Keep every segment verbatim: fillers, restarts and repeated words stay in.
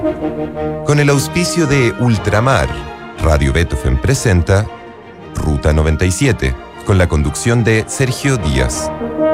Con el auspicio de Ultramar, Radio Beethoven presenta Ruta noventa y siete, con la conducción de Sergio Díaz.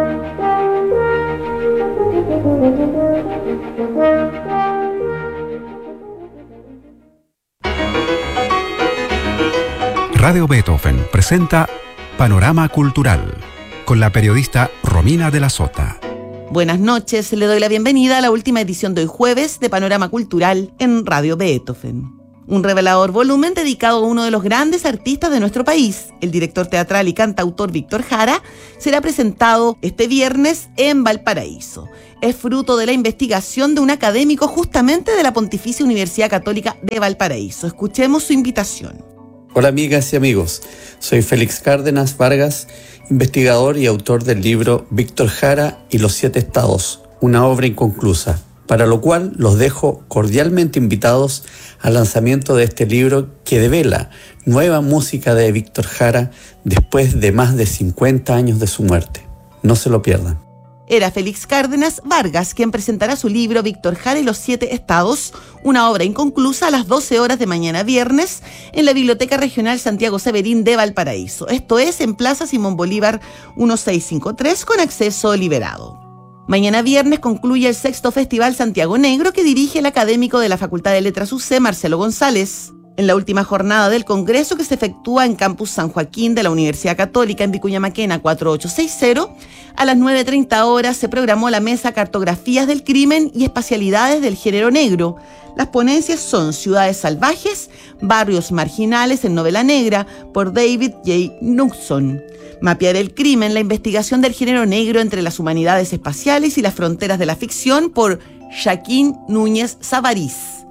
Radio Beethoven presenta Panorama Cultural, con la periodista Romina de la Sota. Buenas noches, le doy la bienvenida a la última edición de hoy jueves de Panorama Cultural en Radio Beethoven. Un revelador volumen dedicado a uno de los grandes artistas de nuestro país, el director teatral y cantautor Víctor Jara, será presentado este viernes en Valparaíso. Es fruto de la investigación de un académico justamente de la Pontificia Universidad Católica de Valparaíso. Escuchemos su invitación. Hola amigas y amigos, soy Félix Cárdenas Vargas, investigador y autor del libro Víctor Jara y los siete estados, una obra inconclusa, para lo cual los dejo cordialmente invitados al lanzamiento de este libro que devela nueva música de Víctor Jara después de más de cincuenta años de su muerte. No se lo pierdan. Era Félix Cárdenas Vargas quien presentará su libro Víctor Jara y los siete estados, una obra inconclusa, a las doce horas de mañana viernes en la Biblioteca Regional Santiago Severín de Valparaíso. Esto es en Plaza Simón Bolívar dieciséis cincuenta y tres con acceso liberado. Mañana viernes concluye el sexto Festival Santiago Negro que dirige el académico de la Facultad de Letras U C, Marcelo González. En la última jornada del Congreso que se efectúa en Campus San Joaquín de la Universidad Católica en Vicuña Maquena cuatro ocho seis cero, a las nueve treinta horas se programó la mesa Cartografías del Crimen y Espacialidades del Género Negro. Las ponencias son Ciudades Salvajes, Barrios Marginales en Novela Negra, por David J. Knudson. Mapear el crimen, la investigación del género negro entre las humanidades espaciales y las fronteras de la ficción, por Joaquín Núñez Savariz.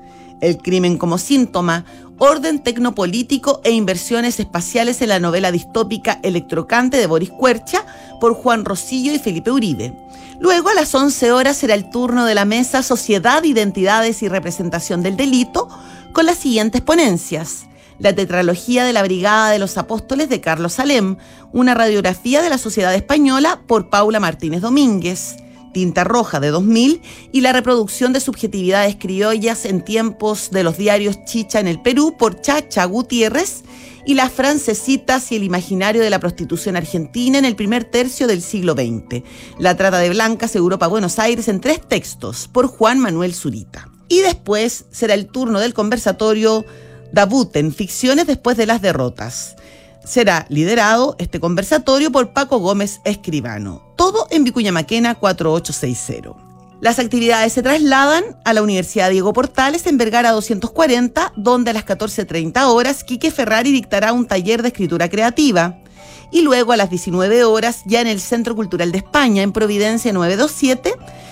El crimen como síntoma, orden tecnopolítico e inversiones espaciales en la novela distópica Electrocante de Boris Quercia, por Juan Rosillo y Felipe Uribe. Luego, a las once horas, será el turno de la mesa Sociedad, Identidades y Representación del Delito, con las siguientes ponencias. La tetralogía de la Brigada de los Apóstoles de Carlos Salem, una radiografía de la sociedad española, por Paula Martínez Domínguez. Tinta Roja de dos mil y la reproducción de subjetividades criollas en tiempos de los diarios Chicha en el Perú, por Chacha Gutiérrez, y Las Francesitas y el imaginario de la prostitución argentina en el primer tercio del siglo veinte. La trata de blancas, Europa, Buenos Aires, en tres textos, por Juan Manuel Zurita. Y después será el turno del conversatorio Dabuten, Ficciones después de las derrotas. Será liderado este conversatorio por Paco Gómez Escribano. Todo en Vicuña Maquena cuatro ocho seis cero. Las actividades se trasladan a la Universidad Diego Portales en Vergara doscientos cuarenta, donde a las catorce treinta horas Quique Ferrari dictará un taller de escritura creativa. Y luego a las diecinueve horas, ya en el Centro Cultural de España, en Providencia novecientos veintisiete,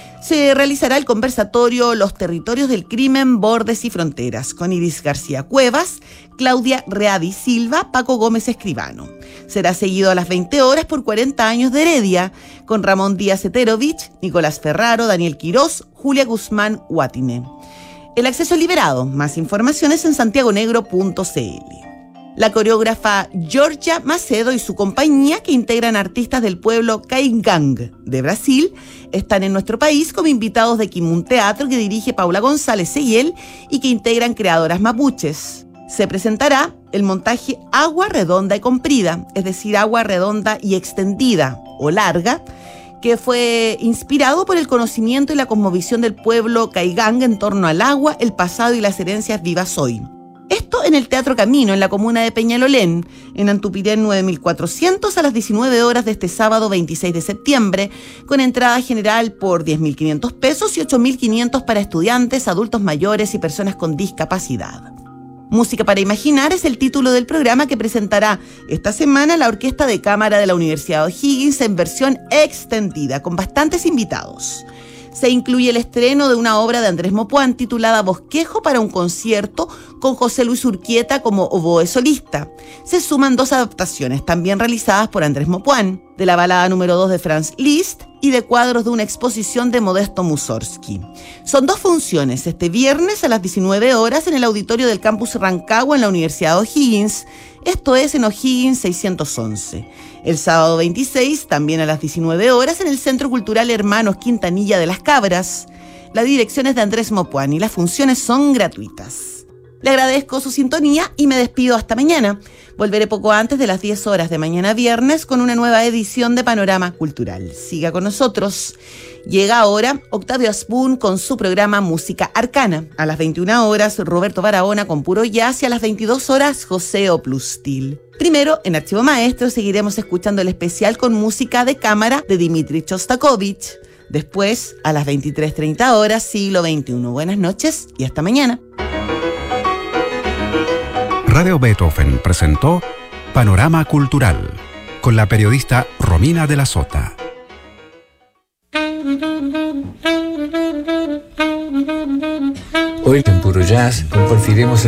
se realizará el conversatorio Los Territorios del Crimen, Bordes y Fronteras, con Iris García Cuevas, Claudia Readi Silva, Paco Gómez Escribano. Será seguido a las veinte horas por cuarenta años de Heredia, con Ramón Díaz Eterovich, Nicolás Ferraro, Daniel Quirós, Julia Guzmán Huatine. El acceso liberado. Más informaciones en santiagonegro punto c l. La coreógrafa Georgia Macedo y su compañía, que integran artistas del pueblo Caigang de Brasil, están en nuestro país como invitados de Kimun Teatro, que dirige Paula González Seyel y que integran creadoras mapuches. Se presentará el montaje Agua Redonda y Comprida, es decir, agua redonda y extendida o larga, que fue inspirado por el conocimiento y la cosmovisión del pueblo Caigang en torno al agua, el pasado y las herencias vivas hoy. Esto en el Teatro Camino, en la comuna de Peñalolén, en Antupirén nueve mil cuatrocientos, a las diecinueve horas de este sábado veintiséis de septiembre, con entrada general por diez mil quinientos pesos y ocho mil quinientos para estudiantes, adultos mayores y personas con discapacidad. Música para Imaginar es el título del programa que presentará esta semana la Orquesta de Cámara de la Universidad O'Higgins en versión extendida, con bastantes invitados. Se incluye el estreno de una obra de Andrés Mopuán titulada Bosquejo para un concierto, con José Luis Urquieta como oboe solista. Se suman dos adaptaciones también realizadas por Andrés Mopuán, de la balada número dos de Franz Liszt y de cuadros de una exposición de Modesto Mussorgsky. Son dos funciones, este viernes a las diecinueve horas en el auditorio del campus Rancagua en la Universidad O'Higgins, esto es en O'Higgins seiscientos once. El sábado veintiséis, también a las diecinueve horas, en el Centro Cultural Hermanos Quintanilla de las Cabras. La dirección es de Andrés Mopuani y las funciones son gratuitas. Le agradezco su sintonía y me despido hasta mañana. Volveré poco antes de las diez horas de mañana viernes con una nueva edición de Panorama Cultural. Siga con nosotros. Llega ahora Octavio Asbun con su programa Música Arcana. A las veintiuna horas, Roberto Barahona con Puro Jazz y a las veintidós horas, José Oplustil. Primero, en Archivo Maestro, seguiremos escuchando el especial con música de cámara de Dmitri Shostakovich. Después, a las veintitrés treinta horas, Siglo veintiuno. Buenas noches y hasta mañana. Radio Beethoven presentó Panorama Cultural con la periodista Romina de la Sota. Hoy en Puro Jazz compartiremos